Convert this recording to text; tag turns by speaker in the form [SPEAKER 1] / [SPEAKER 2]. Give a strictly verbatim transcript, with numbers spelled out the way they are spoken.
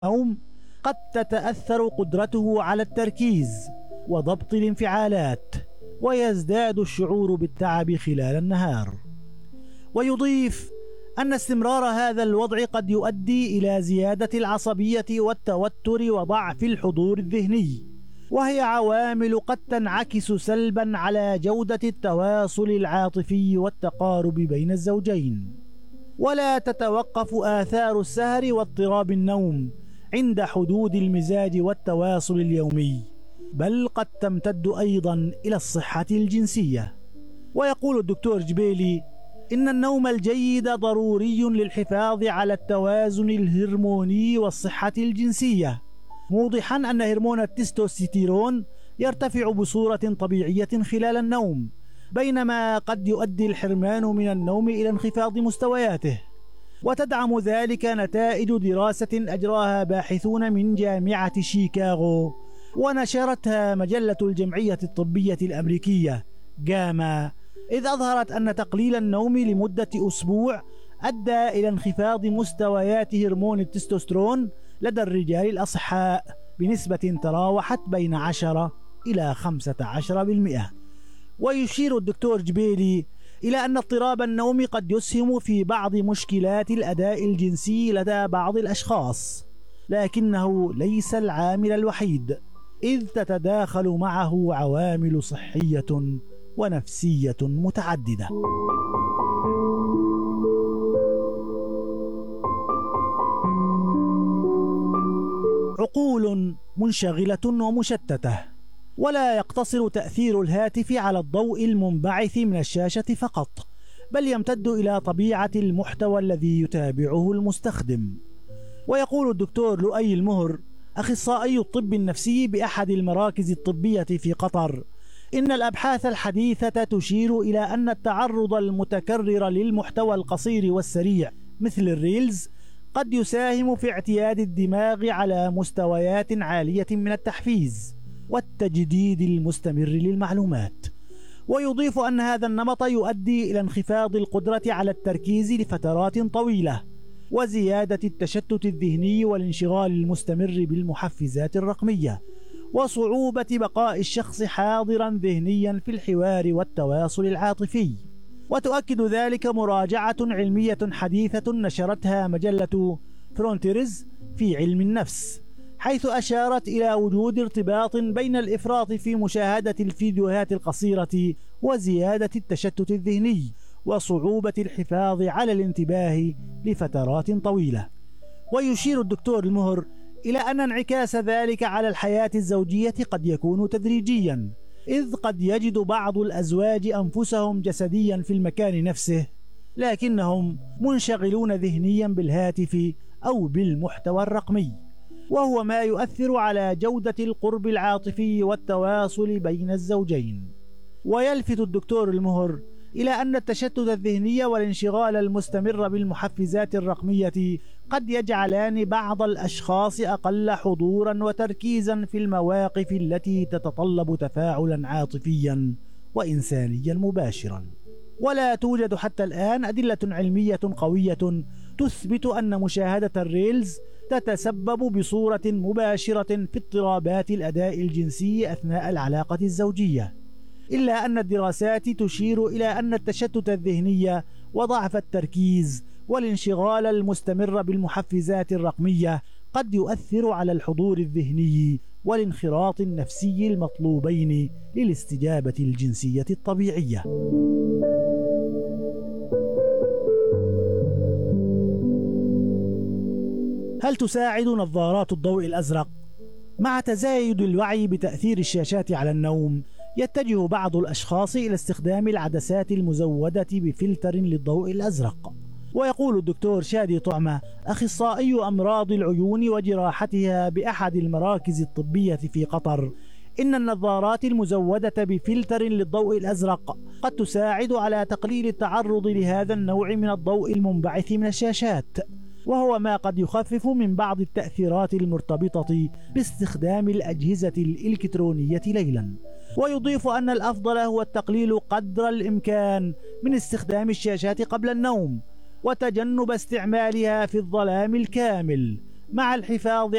[SPEAKER 1] النوم قد تتأثر قدرته على التركيز وضبط الانفعالات، ويزداد الشعور بالتعب خلال النهار. ويضيف أن استمرار هذا الوضع قد يؤدي إلى زيادة العصبية والتوتر وضعف الحضور الذهني، وهي عوامل قد تنعكس سلبا على جودة التواصل العاطفي والتقارب بين الزوجين. ولا تتوقف آثار السهر واضطراب النوم عند حدود المزاج والتواصل اليومي، بل قد تمتد أيضا إلى الصحة الجنسية. ويقول الدكتور جبيلي إن النوم الجيد ضروري للحفاظ على التوازن الهرموني والصحة الجنسية، موضحا أن هرمون التستوستيرون يرتفع بصورة طبيعية خلال النوم، بينما قد يؤدي الحرمان من النوم إلى انخفاض مستوياته. وتدعم ذلك نتائج دراسة أجراها باحثون من جامعة شيكاغو ونشرتها مجلة الجمعية الطبية الأمريكية جاما، إذ أظهرت أن تقليل النوم لمدة أسبوع أدى إلى انخفاض مستويات هرمون التستوستيرون لدى الرجال الأصحاء بنسبة تراوحت بين عشرة إلى خمسة عشر بالمئة. ويشير الدكتور جبيلي إلى أن اضطراب النوم قد يسهم في بعض مشكلات الأداء الجنسي لدى بعض الأشخاص، لكنه ليس العامل الوحيد، إذ تتداخل معه عوامل صحية ونفسية متعددة. عقول منشغلة ومشتتة. ولا يقتصر تأثير الهاتف على الضوء المنبعث من الشاشة فقط، بل يمتد إلى طبيعة المحتوى الذي يتابعه المستخدم. ويقول الدكتور لؤي المهر أخصائي الطب النفسي بأحد المراكز الطبية في قطر إن الأبحاث الحديثة تشير إلى أن التعرض المتكرر للمحتوى القصير والسريع مثل الريلز قد يساهم في اعتياد الدماغ على مستويات عالية من التحفيز والتجديد المستمر للمعلومات. ويضيف أن هذا النمط يؤدي إلى انخفاض القدرة على التركيز لفترات طويلة، وزيادة التشتت الذهني والانشغال المستمر بالمحفزات الرقمية، وصعوبة بقاء الشخص حاضرا ذهنيا في الحوار والتواصل العاطفي. وتؤكد ذلك مراجعة علمية حديثة نشرتها مجلة فرونتيرز في علم النفس، حيث أشارت إلى وجود ارتباط بين الإفراط في مشاهدة الفيديوهات القصيرة وزيادة التشتت الذهني وصعوبة الحفاظ على الانتباه لفترات طويلة. ويشير الدكتور المهر إلى أن انعكاس ذلك على الحياة الزوجية قد يكون تدريجيا، إذ قد يجد بعض الأزواج أنفسهم جسديا في المكان نفسه، لكنهم منشغلون ذهنيا بالهاتف أو بالمحتوى الرقمي، وهو ما يؤثر على جودة القرب العاطفي والتواصل بين الزوجين. ويلفت الدكتور المهر إلى أن التشتت الذهني والانشغال المستمر بالمحفزات الرقمية قد يجعلان بعض الأشخاص أقل حضورا وتركيزا في المواقف التي تتطلب تفاعلا عاطفيا وإنسانيا مباشرا. ولا توجد حتى الآن أدلة علمية قوية تثبت أن مشاهدة الريلز تتسبب بصورة مباشرة في اضطرابات الأداء الجنسي أثناء العلاقة الزوجية، إلا أن الدراسات تشير إلى أن التشتت الذهني وضعف التركيز والانشغال المستمر بالمحفزات الرقمية قد يؤثر على الحضور الذهني والانخراط النفسي المطلوبين للاستجابة الجنسية الطبيعية. هل تساعد نظارات الضوء الأزرق؟ مع تزايد الوعي بتأثير الشاشات على النوم، يتجه بعض الأشخاص إلى استخدام العدسات المزودة بفلتر للضوء الأزرق. ويقول الدكتور شادي طعمة أخصائي أمراض العيون وجراحتها بأحد المراكز الطبية في قطر إن النظارات المزودة بفلتر للضوء الأزرق قد تساعد على تقليل التعرض لهذا النوع من الضوء المنبعث من الشاشات، وهو ما قد يخفف من بعض التأثيرات المرتبطة باستخدام الأجهزة الإلكترونية ليلا. ويضيف أن الأفضل هو التقليل قدر الإمكان من استخدام الشاشات قبل النوم وتجنب استعمالها في الظلام الكامل، مع الحفاظ